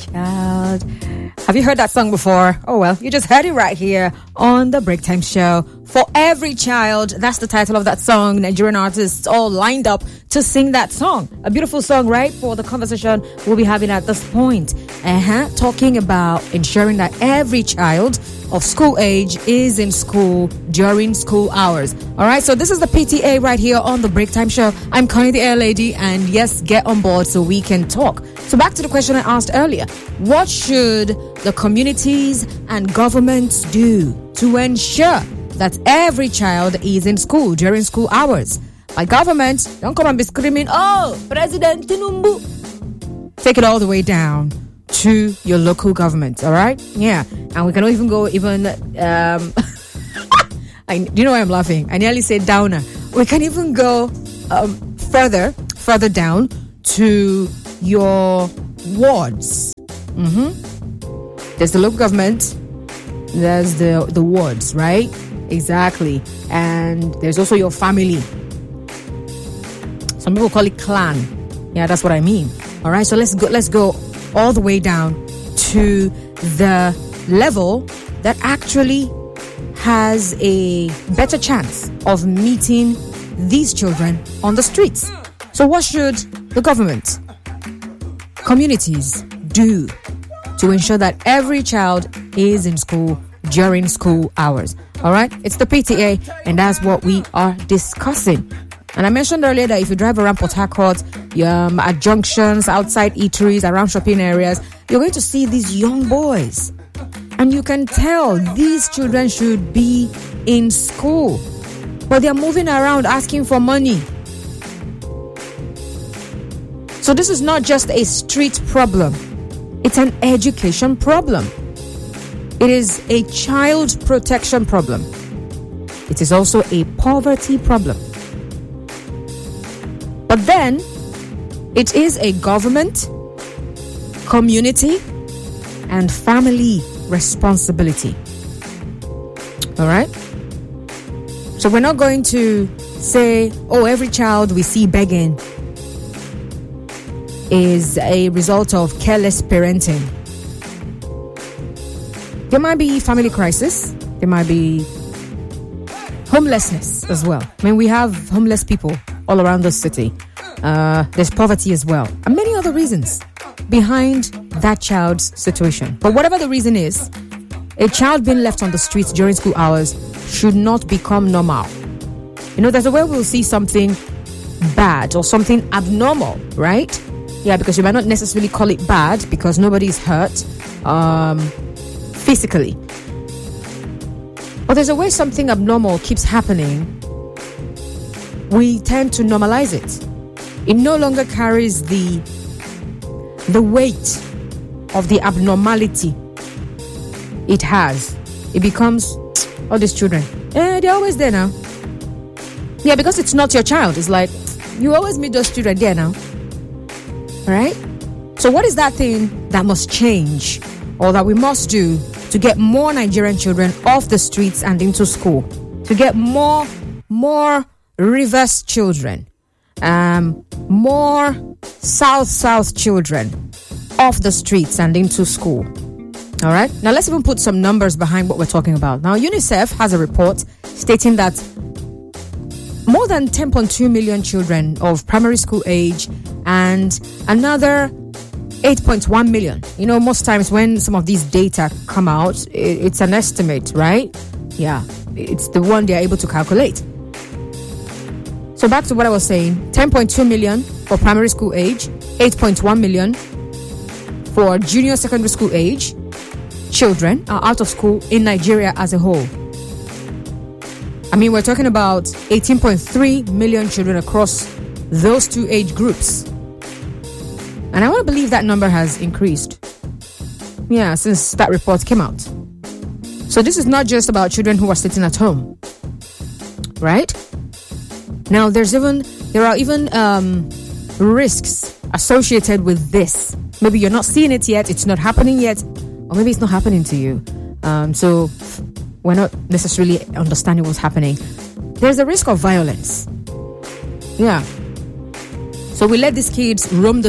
child. Have you heard that song before? Oh, well, you just heard it right here on the Break Time Show. For Every Child, that's the title of that song. Nigerian artists all lined up to sing that song. A beautiful song, right? For the conversation we'll be having at this point. Talking about ensuring that every child of school age is in school during school hours. All right, so this is the PTA right here on the Break Time Show. I'm Connie the Air Lady, and yes, get on board so we can talk. So back to the question I asked earlier. What should the communities and governments do to ensure that every child is in school during school hours? By government, don't come and be screaming, "Oh, President Tinubu." Take it all the way down to your local government, all right? Yeah, and we can even go even, do you know why I'm laughing? I nearly said downer. We can even go further down to your wards. There's the local government, there's the wards, right? Exactly. And there's also your family. Some people call it clan. Yeah, that's what I mean. All right, so let's go all the way down to the level that actually has a better chance of meeting these children on the streets. So what should the government, communities do to ensure that every child is in school during school hours? All right, it's the PTA, and that's what we are discussing. And I mentioned earlier that if you drive around Port Harcourt, at junctions, outside eateries, around shopping areas, you're going to see these young boys. And you can tell these children should be in school, but they're moving around asking for money. So this is not just a street problem. It's an education problem. It is a child protection problem. It is also a poverty problem. But then, it is a government, community, and family responsibility. All right? So we're not going to say, oh, every child we see begging is a result of careless parenting. There might be family crisis. There might be homelessness as well. I mean, we have homeless people all around the city. There's poverty as well, and many other reasons behind that child's situation. But whatever the reason is, a child being left on the streets during school hours should not become normal. You know, there's a way we'll see something bad or something abnormal, right? Yeah, because you might not necessarily call it bad because nobody's hurt physically. But there's a way something abnormal keeps happening. We tend to normalize it. It no longer carries the weight of the abnormality it has. It becomes, all these children, they're always there now. Yeah, because it's not your child. It's like, you always meet those children there now. All right? So what is that thing that must change, or that we must do to get more Nigerian children off the streets and into school? To get more Rivers children, more South children off the streets and into school. All right. Now let's even put some numbers behind what we're talking about. Now UNICEF has a report stating that more than 10.2 million children of primary school age and another 8.1 million. You know, most times when some of these data come out, it's an estimate, right? Yeah, it's the one they're able to calculate. So back to what I was saying, 10.2 million for primary school age, 8.1 million for junior secondary school age children are out of school in Nigeria as a whole. I mean, we're talking about 18.3 million children across those two age groups. And I want to believe that number has increased. Yeah, since that report came out. So this is not just about children who are sitting at home, right? Now, there are even risks associated with this. Maybe you're not seeing it yet, it's not happening yet, or maybe it's not happening to you. So we're not necessarily understanding what's happening. There's a risk of violence. Yeah. So we let these kids roam the